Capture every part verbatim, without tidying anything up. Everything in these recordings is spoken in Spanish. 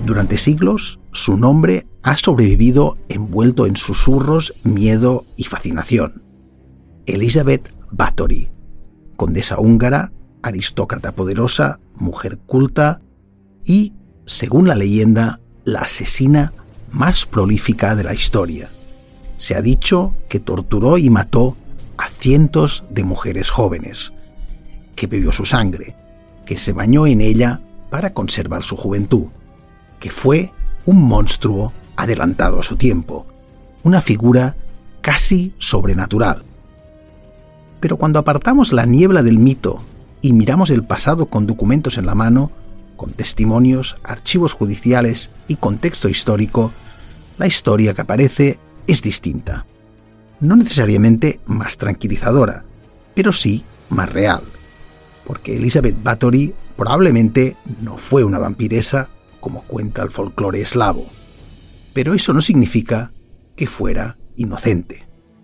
Durante siglos, su nombre ha sobrevivido envuelto en susurros, miedo y fascinación. Elizabeth Bathory, condesa húngara, aristócrata poderosa, mujer culta y, según la leyenda, la asesina más prolífica de la historia. Se ha dicho que torturó y mató a cientos de mujeres jóvenes, que bebió su sangre, que se bañó en ella para conservar su juventud, que fue un monstruo adelantado a su tiempo, una figura casi sobrenatural. Pero cuando apartamos la niebla del mito y miramos el pasado con documentos en la mano, con testimonios, archivos judiciales y contexto histórico, la historia que aparece es distinta. No necesariamente más tranquilizadora, pero sí más real, porque Elizabeth Bathory probablemente no fue una vampiresa como cuenta el folclore eslavo, pero eso no significa que fuera inocente.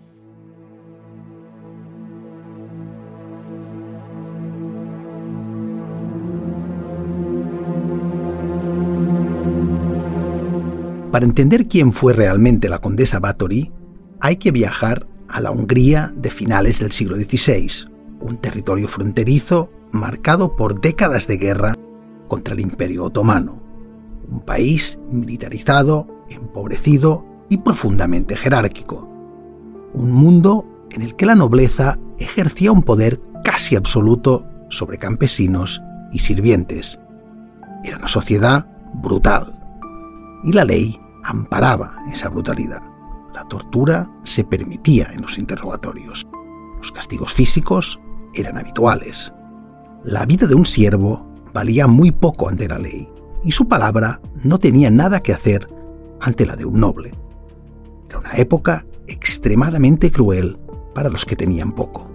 Para entender quién fue realmente la condesa Bathory, hay que viajar a la Hungría de finales del siglo dieciséis, un territorio fronterizo marcado por décadas de guerra contra el Imperio Otomano, un país militarizado, empobrecido y profundamente jerárquico, un mundo en el que la nobleza ejercía un poder casi absoluto sobre campesinos y sirvientes. Era una sociedad brutal, y la ley amparaba esa brutalidad. La tortura se permitía en los interrogatorios. Los castigos físicos eran habituales. La vida de un siervo valía muy poco ante la ley, y su palabra no tenía nada que hacer ante la de un noble. Era una época extremadamente cruel para los que tenían poco.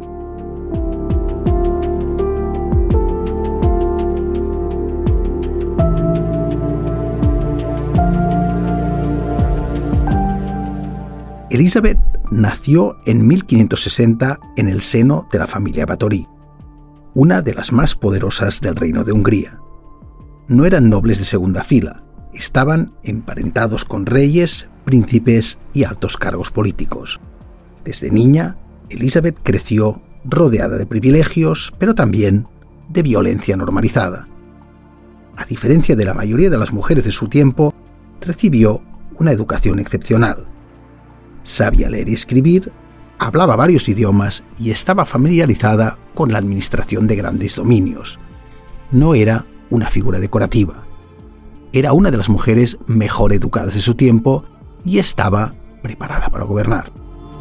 Elizabeth nació en mil quinientos sesenta en el seno de la familia Bathory, una de las más poderosas del Reino de Hungría. No eran nobles de segunda fila, estaban emparentados con reyes, príncipes y altos cargos políticos. Desde niña, Elizabeth creció rodeada de privilegios, pero también de violencia normalizada. A diferencia de la mayoría de las mujeres de su tiempo, recibió una educación excepcional. Sabía leer y escribir, hablaba varios idiomas y estaba familiarizada con la administración de grandes dominios. No era una figura decorativa. Era una de las mujeres mejor educadas de su tiempo y estaba preparada para gobernar.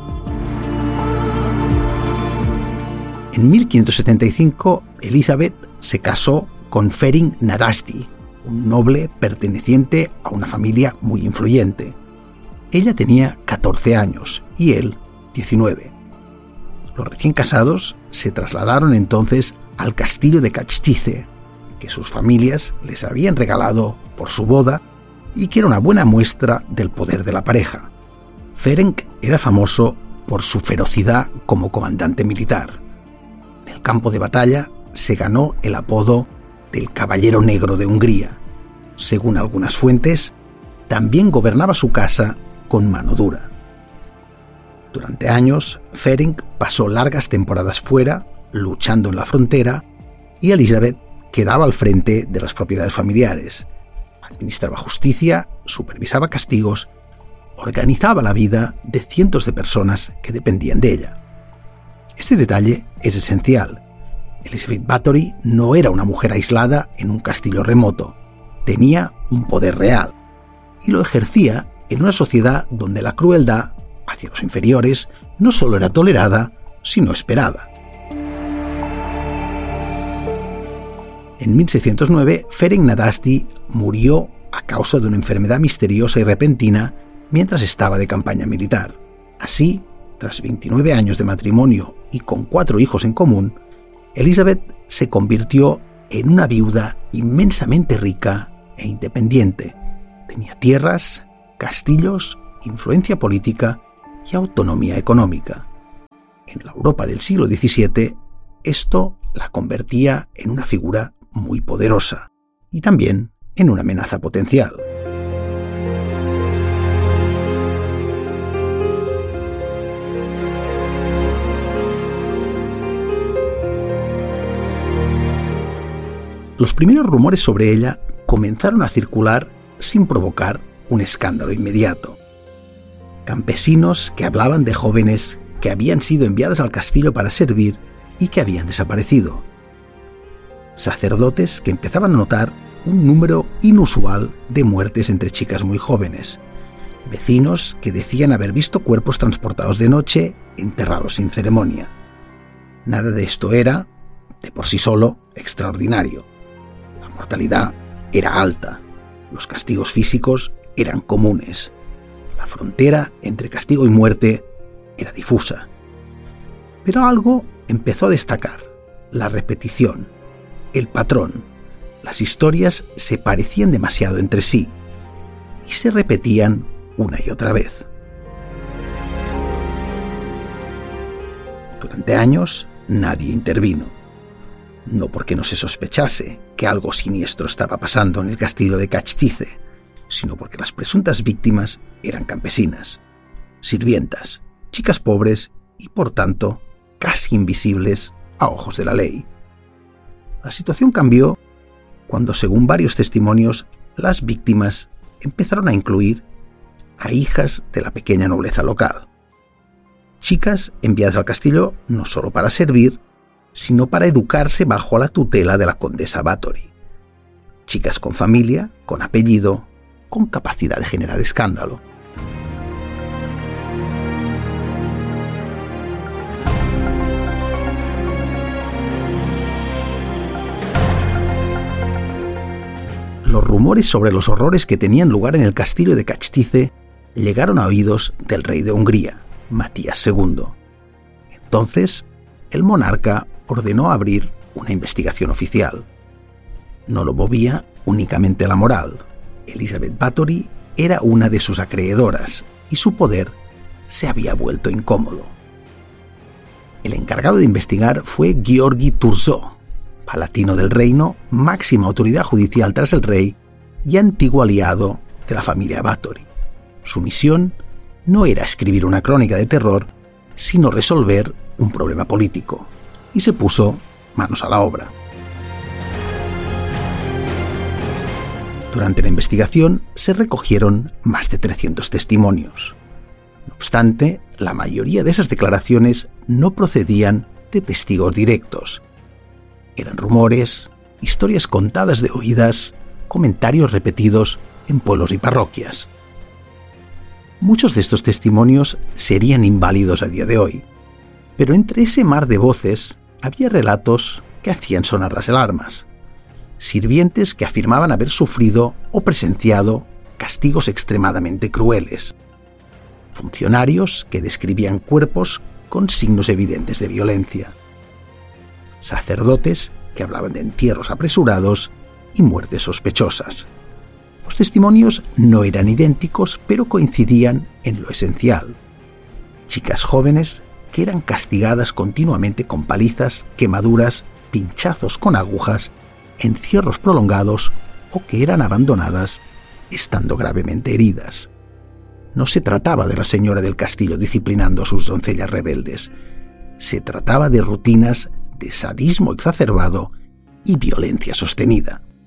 En mil quinientos setenta y cinco, Elizabeth se casó con Ferenc Nadasdy, un noble perteneciente a una familia muy influyente. Ella tenía catorce años y él diecinueve. Los recién casados se trasladaron entonces al castillo de Kachtice, que sus familias les habían regalado por su boda y que era una buena muestra del poder de la pareja. Ferenc era famoso por su ferocidad como comandante militar. En el campo de batalla se ganó el apodo del Caballero Negro de Hungría. Según algunas fuentes, también gobernaba su casa con mano dura. Durante años, Ferenc pasó largas temporadas fuera, luchando en la frontera, y Elizabeth quedaba al frente de las propiedades familiares. Administraba justicia, supervisaba castigos, organizaba la vida de cientos de personas que dependían de ella. Este detalle es esencial. Elizabeth Bathory no era una mujer aislada en un castillo remoto. Tenía un poder real, y lo ejercía en una sociedad donde la crueldad hacia los inferiores no solo era tolerada, sino esperada. En mil seiscientos nueve, Ferenc Nadasdy murió a causa de una enfermedad misteriosa y repentina mientras estaba de campaña militar. Así, tras veintinueve años de matrimonio y con cuatro hijos en común, Elizabeth se convirtió en una viuda inmensamente rica e independiente. Tenía tierras, castillos, influencia política y autonomía económica. En la Europa del siglo diecisiete, esto la convertía en una figura muy poderosa y también en una amenaza potencial. Los primeros rumores sobre ella comenzaron a circular sin provocar un escándalo inmediato. Campesinos que hablaban de jóvenes que habían sido enviadas al castillo para servir y que habían desaparecido. Sacerdotes que empezaban a notar un número inusual de muertes entre chicas muy jóvenes. Vecinos que decían haber visto cuerpos transportados de noche, enterrados sin ceremonia. Nada de esto era, de por sí solo, extraordinario. La mortalidad era alta, los castigos físicos eran comunes. La frontera entre castigo y muerte era difusa. Pero algo empezó a destacar: la repetición, el patrón. Las historias se parecían demasiado entre sí y se repetían una y otra vez. Durante años nadie intervino, no porque no se sospechase que algo siniestro estaba pasando en el castillo de Cachthize, sino porque las presuntas víctimas eran campesinas, sirvientas, chicas pobres y, por tanto, casi invisibles a ojos de la ley. La situación cambió cuando, según varios testimonios, las víctimas empezaron a incluir a hijas de la pequeña nobleza local. Chicas enviadas al castillo no solo para servir, sino para educarse bajo la tutela de la condesa Bathory. Chicas con familia, con apellido, con capacidad de generar escándalo. Los rumores sobre los horrores que tenían lugar en el castillo de Cachthize llegaron a oídos del rey de Hungría, Matías segundo. Entonces, el monarca ordenó abrir una investigación oficial. No lo movía únicamente la moral. Elizabeth Bathory era una de sus acreedoras y su poder se había vuelto incómodo. El encargado de investigar fue Georgi Thurzó, palatino del reino, máxima autoridad judicial tras el rey y antiguo aliado de la familia Bathory. Su misión no era escribir una crónica de terror, sino resolver un problema político, y se puso manos a la obra. Durante la investigación se recogieron más de trescientos testimonios. No obstante, la mayoría de esas declaraciones no procedían de testigos directos. Eran rumores, historias contadas de oídas, comentarios repetidos en pueblos y parroquias. Muchos de estos testimonios serían inválidos a día de hoy, pero entre ese mar de voces había relatos que hacían sonar las alarmas. Sirvientes que afirmaban haber sufrido o presenciado castigos extremadamente crueles. Funcionarios que describían cuerpos con signos evidentes de violencia. Sacerdotes que hablaban de entierros apresurados y muertes sospechosas. Los testimonios no eran idénticos, pero coincidían en lo esencial. Chicas jóvenes que eran castigadas continuamente con palizas, quemaduras, pinchazos con agujas, encierros prolongados o que eran abandonadas estando gravemente heridas. No se trataba de la señora del castillo disciplinando a sus doncellas rebeldes. Se trataba de rutinas de sadismo exacerbado y violencia sostenida.